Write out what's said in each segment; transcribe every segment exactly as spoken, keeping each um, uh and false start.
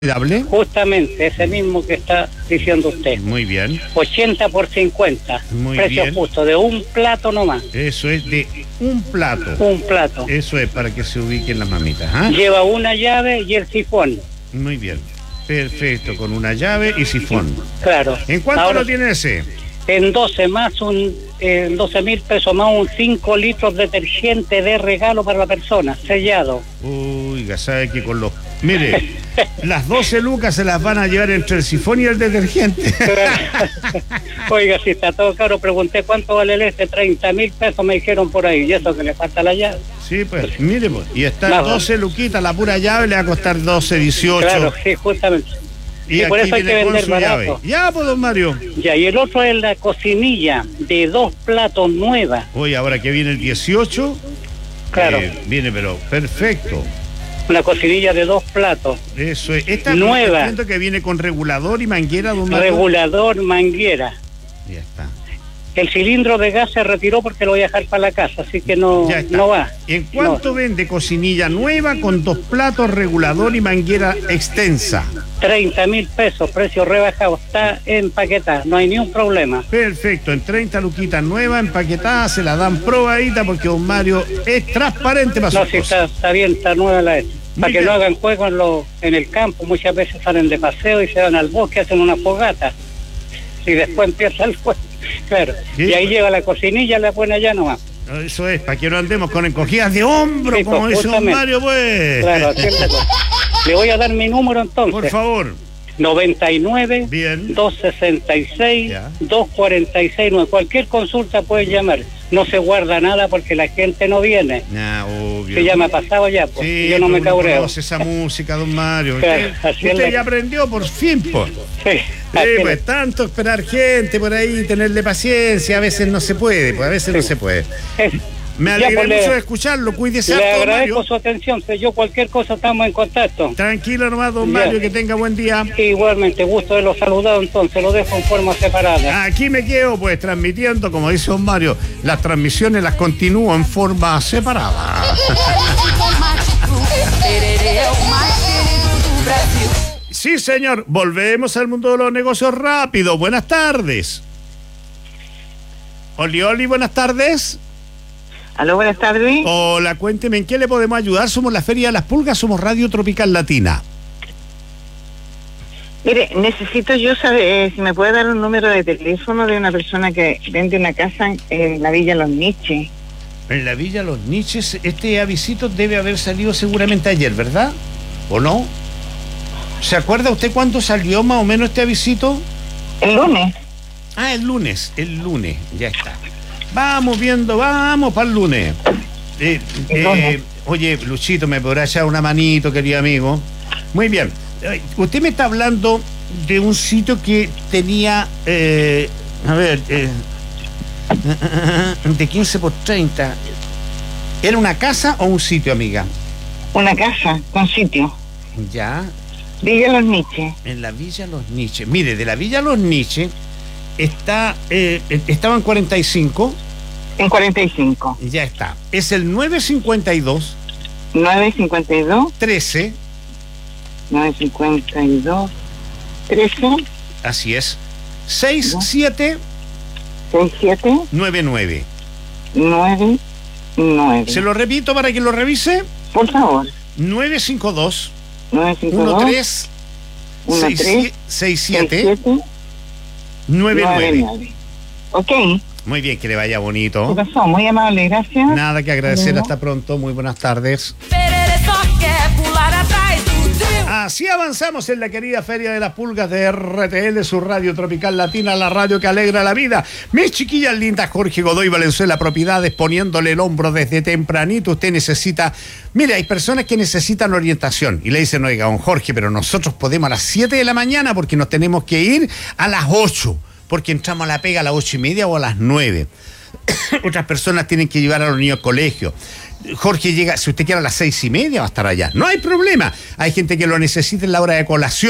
¿Hable? Justamente, ese mismo que está diciendo usted. Muy bien. ochenta por cincuenta. Muy precio bien. justo, de un plato nomás. Eso es de un plato. Un plato. Eso es para que se ubiquen las mamitas. ¿Ah? Lleva una llave y el sifón. Muy bien. Perfecto, con una llave y sifón. Claro. ¿En cuánto Ahora, lo tiene ese? En doce más un, eh, en doce mil pesos más un cinco litros de detergente de regalo para la persona, sellado. Uy, ya sabe que con los... Mire, las doce lucas se las van a llevar entre el sifón y el detergente. Oiga, si está todo caro, pregunté cuánto vale el este, treinta mil pesos me dijeron por ahí, y eso que le falta la llave. Sí, pues, mire, pues, y está Claro. doce luquitas, la pura llave le va a costar doce, dieciocho. Claro, sí, justamente. Y sí, por aquí eso hay viene que con vender su llave. barato. Ya, pues, don Mario. Ya, y el otro es la cocinilla de dos platos nueva. Oye, ahora que viene el dieciocho, Claro. eh, viene, pero perfecto. Una cocinilla de dos platos. Eso es. Esta Nueva. entiendo que viene con regulador y manguera, don Mario. Regulador, manguera. Ya está. El cilindro de gas se retiró porque lo voy a dejar para la casa, así que no, Ya está. no va. ¿En cuánto No. vende cocinilla nueva con dos platos, regulador y manguera extensa? treinta mil pesos, precio rebajado, está empaquetada, no hay ni un problema. Perfecto, en treinta luquitas nuevas, empaquetadas, se la dan probadita porque don Mario es transparente para No, sus si cosas. está, está bien, está nueva la esta. Muy Para que bien. no hagan juego en, lo, en el campo, muchas veces salen de paseo y se van al bosque, hacen una fogata. Y después empieza el juego. Claro. Sí, Y ahí pues. lleva la cocinilla, la pone allá nomás. Eso es, para que no andemos con encogidas de hombro, Sí, como pues, dice don justamente. Mario, pues. Claro, así es la cosa. Le voy a dar mi número entonces. Por favor. noventa y nueve, Bien. doscientos sesenta y seis, Ya. doscientos cuarenta y seis. Cualquier consulta puede llamar. No se guarda nada porque la gente no viene. Nah, obvio. Se llama pasado ya, pues. Sí, y yo no me pero uno cabreo. conoce esa música, don Mario. Claro, Usted, así es usted la- ya aprendió por fin, pues. Sí, Sí, así es. pues tanto esperar gente por ahí, tenerle paciencia, a veces no se puede, pues a veces no se puede. Es- Me ya, alegré pues, le- mucho de escucharlo, cuídese Le harto, don agradezco Mario. su atención. Si yo cualquier cosa estamos en contacto. Tranquilo nomás, don Ya. Mario, que tenga buen día. Igualmente, gusto de los saludados, entonces lo dejo en forma separada. Aquí me quedo pues transmitiendo, como dice don Mario, las transmisiones las continúo en forma separada. Sí, señor, volvemos al mundo de los negocios rápido. Buenas tardes. Oli, Oli, buenas tardes. Aló, buenas tardes. Hola, cuénteme, ¿en qué le podemos ayudar? Somos la Feria de las Pulgas, somos Radio Tropical Latina. Mire, necesito yo saber eh, si me puede dar un número de teléfono de una persona que vende una casa en, en la Villa Los Niches. En la Villa Los Niches, este avisito debe haber salido seguramente ayer, ¿verdad? ¿O no? ¿Se acuerda usted cuándo salió más o menos este avisito? El lunes. Ah, el lunes, el lunes, ya está. Vamos viendo, vamos para el lunes. Eh, El eh, lunes. oye, Luchito, ¿me podrá echar una manito, querido amigo? Muy bien. Eh, usted me está hablando de un sitio que tenía, eh, a ver, eh, de quince por treinta. ¿Era una casa o un sitio, amiga? Una casa con sitio. Ya, Villa Los Niches. en la Villa Los Niches. Mire, de la Villa Los Niches está, eh, estaba en cuarenta y cinco. En cuarenta y cinco. Ya está. Es el nueve cincuenta y dos, nueve cincuenta y dos, trece, nueve cincuenta y dos, trece, así es, sesenta y siete sesenta y siete, noventa y nueve. nueve nueve. Se lo repito para que lo revise. Por favor. nueve cinco dos, nueve cinco dos, uno tres, uno tres, sesenta y seis siete siete, noventa y nueve nueve. nueve. Ok. Muy bien, que le vaya ¿Qué bonito. pasó? Muy amable, gracias. Nada que agradecer, No. hasta pronto, muy buenas tardes. Así avanzamos en la querida Feria de las Pulgas de R T L, su radio tropical latina, la radio que alegra la vida. Mis chiquillas lindas, Jorge Godoy Valenzuela Propiedades, poniéndole el hombro desde tempranito. Usted necesita... Mire, hay personas que necesitan orientación y le dicen, oiga, don Jorge, pero nosotros podemos a las siete de la mañana porque nos tenemos que ir a las ocho, porque entramos a la pega a las ocho y media o a las nueve. Otras personas tienen que llevar a los niños al colegio. Jorge llega, si usted quiere a las seis y media va a estar allá. No hay problema. Hay gente que lo necesita en la hora de colación.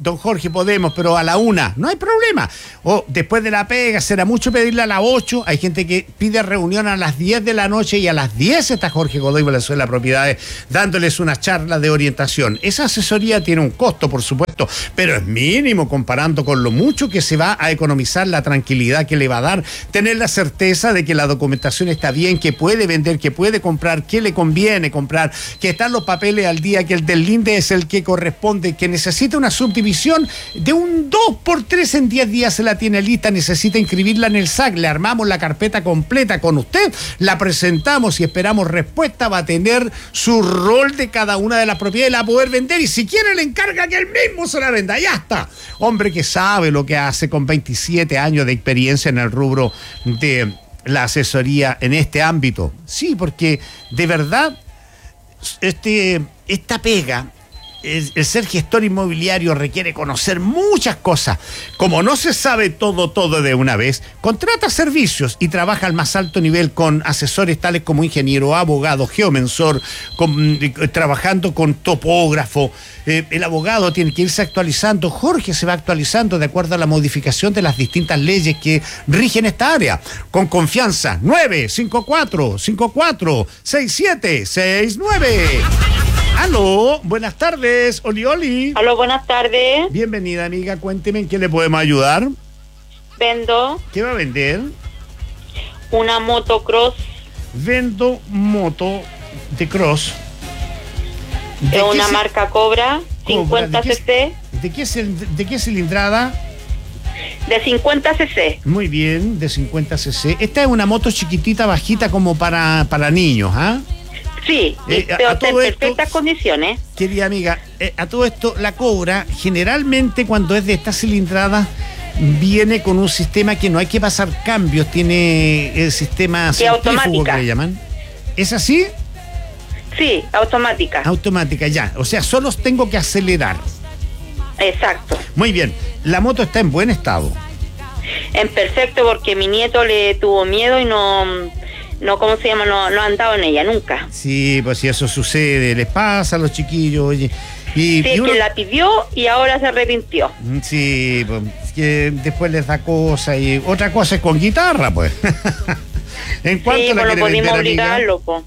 don Jorge, podemos, pero a la una, no hay problema. O después de la pega, será mucho pedirle a las ocho. Hay gente que pide reunión a las diez de la noche y a las diez está Jorge Godoy Valenzuela Propiedades dándoles una charla de orientación. Esa asesoría tiene un costo, por supuesto, pero es mínimo comparando con lo mucho que se va a economizar, la tranquilidad que le va a dar, tener la certeza de que la documentación está bien, que puede vender, que puede comprar, que le conviene comprar, que están los papeles al día, que el del Linde es el que corresponde, que necesita una subdivisión de un dos por tres en diez días se la tiene lista, necesita inscribirla en el S A C, le armamos la carpeta completa con usted, la presentamos y esperamos respuesta, va a tener su rol de cada una de las propiedades, la va a poder vender y si quiere le encarga que él mismo se la venda, ya está. Hombre que sabe lo que hace con veintisiete años de experiencia en el rubro de la asesoría en este ámbito. Sí, porque de verdad este, esta pega, el, el ser gestor inmobiliario requiere conocer muchas cosas. Como no se sabe todo, todo de una vez, contrata servicios y trabaja al más alto nivel con asesores tales como ingeniero, abogado, geomensor, con, eh, trabajando con topógrafo. Eh, el abogado tiene que irse actualizando. Jorge se va actualizando de acuerdo a la modificación de las distintas leyes que rigen esta área. Con confianza, nueve cinco cuatro, cinco cuatro, seis siete seis nueve. Aló, buenas tardes, Oli Oli. Aló, buenas tardes. Bienvenida, amiga, cuénteme en qué le podemos ayudar. Vendo ¿Qué va a vender? una motocross. Vendo moto de cross. De una ci- marca Cobra, cincuenta ¿De qué, cc. de qué cil- de qué cilindrada? De cincuenta cc. Muy bien, de cincuenta cc. Esta es una moto chiquitita, bajita, como para, para niños, ¿ah? Sí, Eh, y a- pero a todo en esto- perfectas condiciones. Querida amiga, eh, a todo esto, la Cobra, generalmente cuando es de esta cilindrada, viene con un sistema que no hay que pasar cambios, tiene el sistema Y centrífugo automática. que le llaman. ¿Es así? Sí, automática. Automática, ya. O sea, solo tengo que acelerar. Exacto. Muy bien. La moto está en buen estado. En perfecto, porque mi nieto le tuvo miedo y no, no ¿cómo se llama? No, no ha andado en ella nunca. Sí, pues si eso sucede, les pasa a los chiquillos, oye. Y, Sí, y es uno- que la pidió y ahora se arrepintió. Sí, pues, que después les da cosa y otra cosa es con guitarra, pues. ¿En cuánto Sí, la pues no quiere pudimos vender, amiga? obligarlo, po.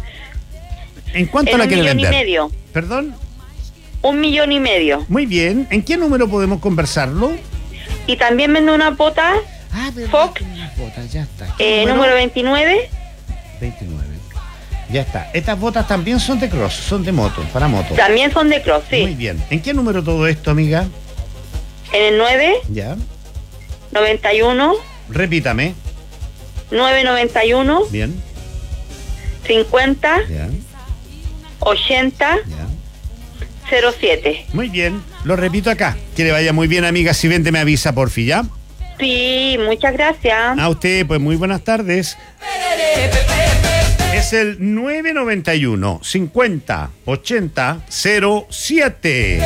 ¿En cuánto En la un quiere millón y vender? medio. ¿Perdón? Un millón y medio. Muy bien. ¿En qué número podemos conversarlo? Y también vende una pota, Ah, verdad, Fox. tiene una cuota, ya está. ¿Qué eh, número veintinueve. veintinueve. Ya está. Estas botas también son de cross, son de moto, para moto. También son de cross, Muy sí. bien. ¿En qué número todo esto, amiga? En el nueve Ya. noventa y uno, Repítame. nueve noventa y uno, Bien. cincuenta, Ya. ochenta, Ya. cero siete. Muy bien. Lo repito acá. Que le vaya muy bien, amiga. Si vende, me avisa, porfi, ¿ya? Sí, muchas gracias. A usted, pues muy buenas tardes. Es el nueve noventa y uno, cincuenta, ochenta, cero siete.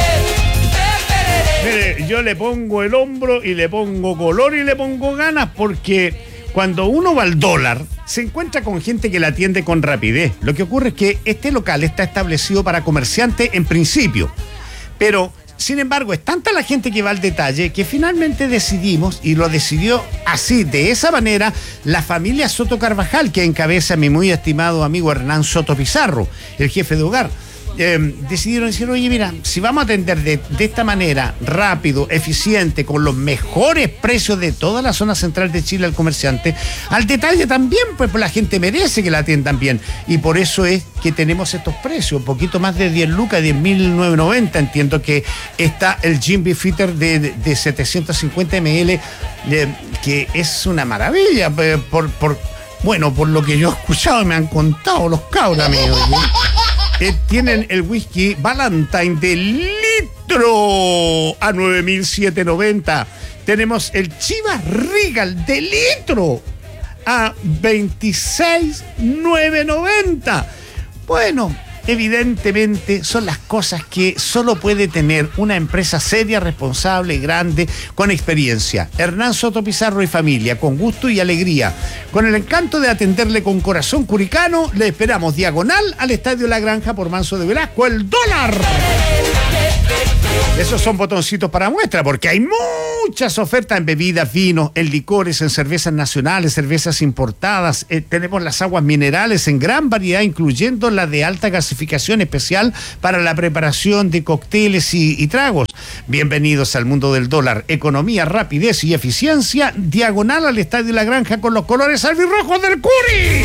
Mire, yo le pongo el hombro y le pongo color y le pongo ganas porque cuando uno va al dólar se encuentra con gente que la atiende con rapidez. Lo que ocurre es que este local está establecido para comerciantes en principio, pero sin embargo es tanta la gente que va al detalle que finalmente decidimos, y lo decidió así, de esa manera, la familia Soto Carvajal, que encabeza mi muy estimado amigo Hernán Soto Pizarro, el jefe de hogar. Eh, decidieron decir, oye, mira, si vamos a atender de, de esta manera, rápido, eficiente, con los mejores precios de toda la zona central de Chile al comerciante, al detalle también, pues, pues la gente merece que la atiendan bien. Y por eso es que tenemos estos precios, un poquito más de diez lucas, diez mil novecientos noventa. Entiendo que está el Jimby Fitter de, de, de setecientos cincuenta mililitros, eh, que es una maravilla, eh, por, por, bueno, por lo que yo he escuchado y me han contado los cabros, amigos. Eh, tienen el whisky Valentine de litro a nueve mil setecientos noventa. Tenemos el Chivas Regal de litro a veintiséis mil novecientos noventa. Bueno, evidentemente son las cosas que solo puede tener una empresa seria, responsable, grande, con experiencia. Hernán Soto Pizarro y familia, con gusto y alegría. Con el encanto de atenderle con corazón curicano, le esperamos diagonal al Estadio La Granja por Manso de Velasco, el dólar. Esos son botoncitos para muestra, porque hay muchas ofertas en bebidas, vinos, en licores, en cervezas nacionales, cervezas importadas. Eh, tenemos las aguas minerales en gran variedad, incluyendo la de alta gasificación especial para la preparación de cócteles y, y tragos. Bienvenidos al mundo del dólar. Economía, rapidez y eficiencia. Diagonal al Estadio La Granja con los colores albirrojos del Curi.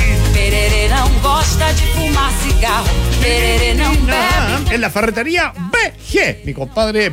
En la ferretería B G, mi compadre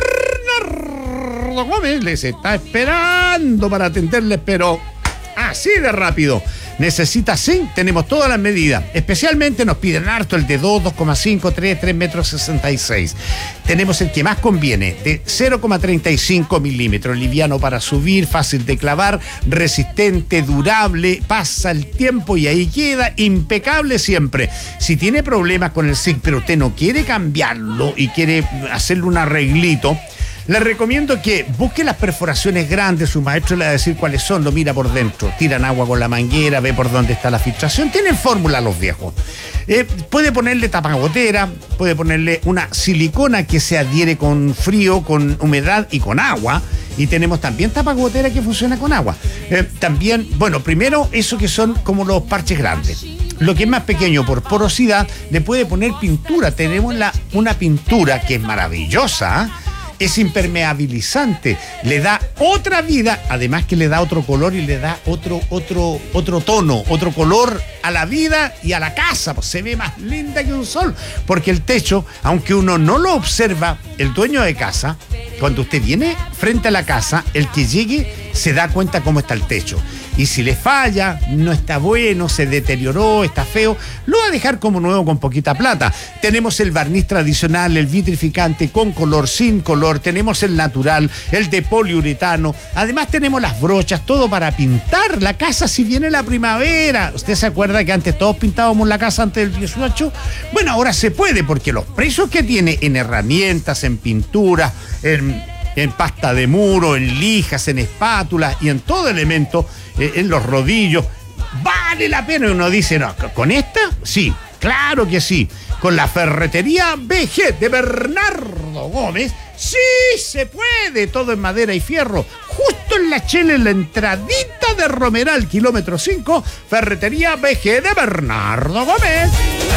Bernardo Gómez les está esperando para atenderles, pero así de rápido. Necesita zinc, tenemos todas las medidas. Especialmente nos piden harto el de dos, dos coma cinco, tres, tres metros sesenta y seis. Tenemos el que más conviene, de cero coma treinta y cinco milímetros, liviano para subir, fácil de clavar, resistente, durable, pasa el tiempo y ahí queda, impecable siempre. Si tiene problemas con el zinc, pero usted no quiere cambiarlo y quiere hacerle un arreglito, les recomiendo que busque las perforaciones grandes, su maestro le va a decir cuáles son, lo mira por dentro, tiran agua con la manguera, ve por dónde está la filtración, tienen fórmula los viejos. Eh, puede ponerle tapagotera, puede ponerle una silicona que se adhiere con frío, con humedad y con agua, y tenemos también tapagotera que funciona con agua. Eh, también, bueno, primero eso que son como los parches grandes. Lo que es más pequeño por porosidad, le puede poner pintura, tenemos la, una pintura que es maravillosa, ¿eh? Es impermeabilizante, le da otra vida, además que le da otro color y le da otro, otro, otro tono, otro color a la vida y a la casa, pues se ve más linda que un sol, porque el techo, aunque uno no lo observa, el dueño de casa, cuando usted viene frente a la casa, el que llegue se da cuenta cómo está el techo. Y si le falla, no está bueno, se deterioró, está feo, lo va a dejar como nuevo con poquita plata. Tenemos el barniz tradicional, el vitrificante con color, sin color, tenemos el natural, el de poliuretano, además tenemos las brochas, todo para pintar la casa si viene la primavera. ¿Usted se acuerda que antes todos pintábamos la casa antes del dieciocho? Bueno, ahora se puede, porque los precios que tiene en herramientas, en pintura, en... en pasta de muro, en lijas, en espátulas y en todo elemento, eh, en los rodillos, vale la pena. Y uno dice, no, ¿con esta? Sí, claro que sí. Con la ferretería B G de Bernardo Gómez, sí se puede, todo en madera y fierro. Justo en la chela, en la entradita de Romeral, kilómetro cinco, ferretería B G de Bernardo Gómez.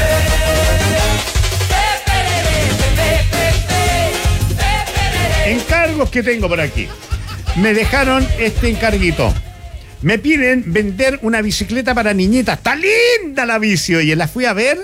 Encargos que tengo por aquí. Me dejaron este encarguito. Me piden vender una bicicleta para niñitas. Está linda la bici, oye, la fui a ver.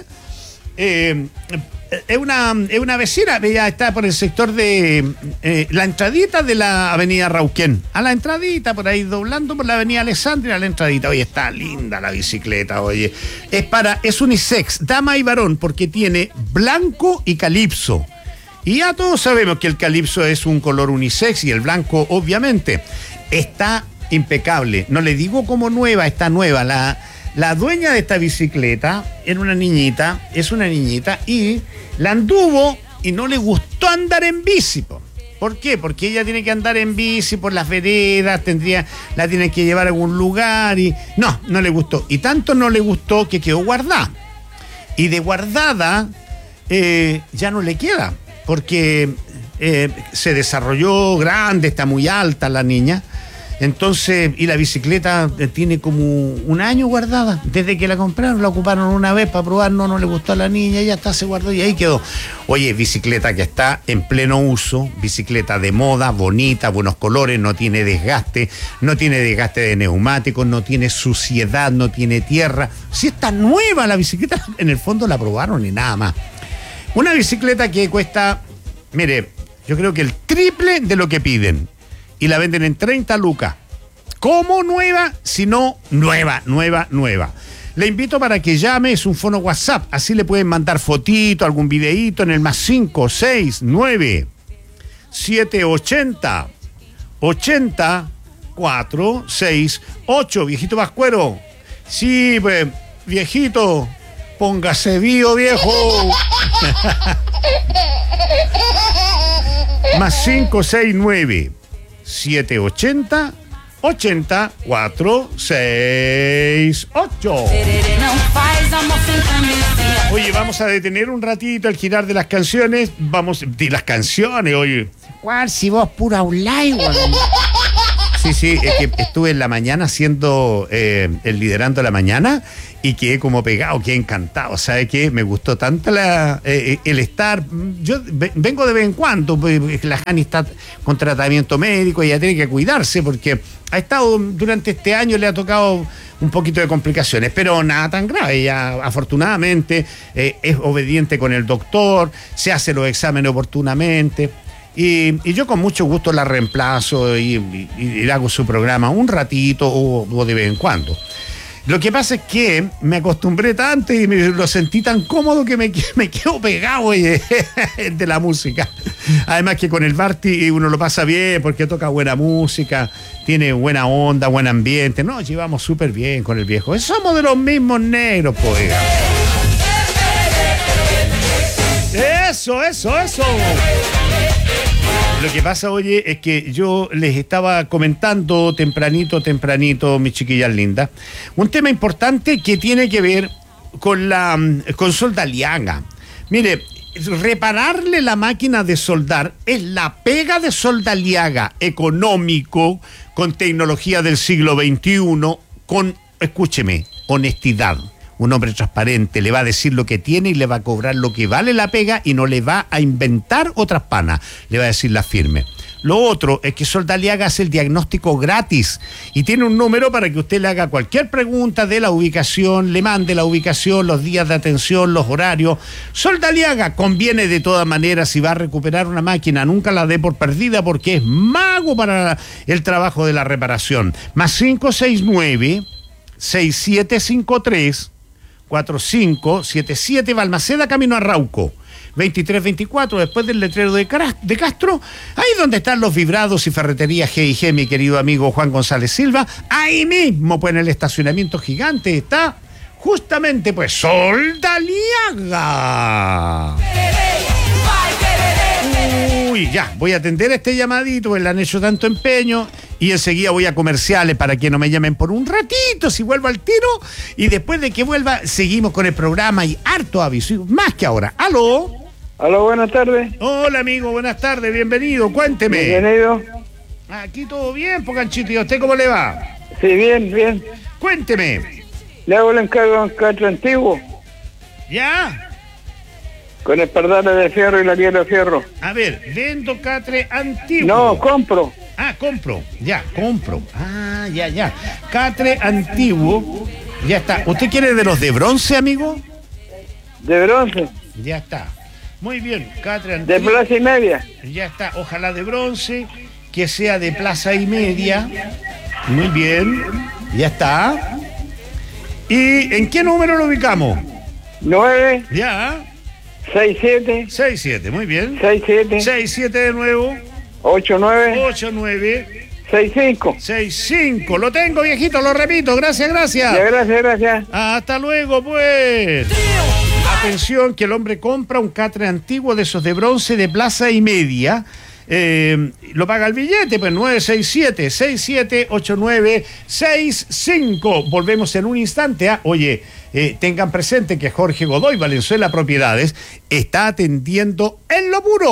Eh, es una, es una vecina, ella está por el sector de eh, la entradita de la avenida Rauquén. A la entradita, por ahí doblando por la avenida Alessandria, a la entradita. Oye, está linda la bicicleta, oye. Es para, es unisex, dama y varón, porque tiene blanco y calipso. Y ya todos sabemos que el calipso es un color unisex y el blanco, obviamente. Está impecable. No le digo como nueva, está nueva. La, la dueña de esta bicicleta era una niñita, es una niñita, y la anduvo y no le gustó andar en bici. ¿Por qué? Porque ella tiene que andar en bici por las veredas, tendría, la tiene que llevar a algún lugar y... No, no le gustó. Y tanto no le gustó que quedó guardada. Y de guardada eh, ya no le queda. Porque eh, se desarrolló grande, está muy alta la niña, entonces, y la bicicleta tiene como un año guardada, desde que la compraron, la ocuparon una vez para probar, no, no le gustó a la niña, ya está, se guardó y ahí quedó. Oye, bicicleta que está en pleno uso, bicicleta de moda, bonita, buenos colores, no tiene desgaste, no tiene desgaste de neumáticos, no tiene suciedad, no tiene tierra. Si está nueva la bicicleta, en el fondo la probaron y nada más. Una bicicleta que cuesta, mire, yo creo que el triple de lo que piden. Y la venden en treinta lucas. ¿Cómo nueva? Si no, nueva, nueva, nueva. Le invito para que llame, es un fono WhatsApp. Así le pueden mandar fotito, algún videíto en el más cinco seis nueve siete ochenta ochenta cuatro seis ocho. Viejito Vascuero. Sí, pues, viejito. Póngase vivo, viejo. Más cinco seis nueve siete ochenta ochenta cuatro seis ocho. Oye, vamos a detener un ratito el girar de las canciones. Vamos, de las canciones, oye. ¿Cuál? Si vos pura online, weón. Sí, sí, es que estuve en la mañana haciendo eh, el Liderando la Mañana y quedé como pegado, quedé encantado. ¿Sabe qué? Me gustó tanto la, eh, el estar. Yo vengo de vez en cuando, pues, la Jani está con tratamiento médico y ella tiene que cuidarse porque ha estado durante este año, le ha tocado un poquito de complicaciones, pero nada tan grave. Ella afortunadamente eh, es obediente con el doctor, se hace los exámenes oportunamente. Y, y yo con mucho gusto la reemplazo y, y, y le hago su programa un ratito o, o de vez en cuando. Lo que pasa es que me acostumbré tanto y me lo sentí tan cómodo que me, me quedo pegado, oye, de la música. Además que con el Barty uno lo pasa bien porque toca buena música, tiene buena onda, buen ambiente. Nos llevamos súper bien con el viejo. Somos de los mismos negros, pues. Eso, eso, eso. Lo que pasa, oye, es que yo les estaba comentando tempranito, tempranito, mis chiquillas lindas, un tema importante que tiene que ver con la con Soldaliaga. Mire, repararle la máquina de soldar es la pega de Soldaliaga, económico, con tecnología del siglo veintiuno, con, escúcheme, honestidad. Un hombre transparente, le va a decir lo que tiene y le va a cobrar lo que vale la pega y no le va a inventar otras panas, le va a decir la firme. Lo otro es que Soldaliaga hace el diagnóstico gratis y tiene un número para que usted le haga cualquier pregunta de la ubicación, le mande la ubicación, los días de atención, los horarios. Soldaliaga conviene de todas maneras. Si va a recuperar una máquina, nunca la dé por perdida porque es mago para el trabajo de la reparación. Más cinco seis nueve, seis siete cinco tres, cuatro cinco siete siete, Balmaceda, camino a Rauco. veintitrés veinticuatro, después del letrero de, Cara, de Castro, ahí donde están los vibrados y ferretería G y G, mi querido amigo Juan González Silva, ahí mismo, pues en el estacionamiento gigante está justamente, pues, Soldaliaga. Uy, ya, voy a atender este llamadito, pues le han hecho tanto empeño. Y enseguida voy a comerciales para que no me llamen por un ratito, si vuelvo al tiro. Y después de que vuelva, seguimos con el programa y harto aviso, más que ahora. ¿Aló? Aló, buenas tardes. Hola, amigo, buenas tardes, bienvenido, cuénteme. Bienvenido. Aquí todo bien, Pocanchito, ¿y a usted cómo le va? Sí, bien, bien. Cuénteme. Le hago el encargo a un catre antiguo, ¿Ya? con espardales de fierro y la piel de fierro. A ver, vendo catre antiguo. No, compro. Ah, compro, ya, compro. Ah, ya, ya. Catre antiguo, ya está. ¿Usted quiere de los de bronce, amigo? De bronce. Ya está. Muy bien, catre De antiguo. plaza y media. Ya está, ojalá de bronce, que sea de plaza y media. Muy bien, ya está. ¿Y en qué número lo ubicamos? nueve, Ya, seis siete, seis siete, muy bien. seis siete, seis siete de nuevo, ocho nueve, ocho nueve, seis cinco. seis cinco. Lo tengo, viejito, lo repito, gracias, gracias. Ya, gracias, gracias. Hasta luego, pues. Atención, que el hombre compra un catre antiguo de esos de bronce de plaza y media. Eh, lo paga el billete, pues nueve seis siete, seis siete ocho nueve seis cinco. Volvemos en un instante. ¿Ah? Oye, eh, tengan presente que Jorge Godoy Valenzuela Propiedades está atendiendo en lo puro.